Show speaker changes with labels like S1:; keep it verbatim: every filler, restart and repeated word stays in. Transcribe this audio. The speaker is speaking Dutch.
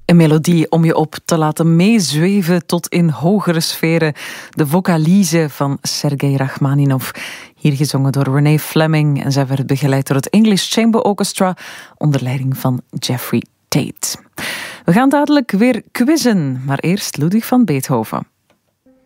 S1: Een melodie om je op te laten meezweven tot in hogere sferen. De vocalize van Sergei Rachmaninov. Hier gezongen door Renee Fleming. En zij werd begeleid door het English Chamber Orchestra onder leiding van Jeffrey Tate. We gaan dadelijk weer quizzen, maar eerst Ludwig van Beethoven.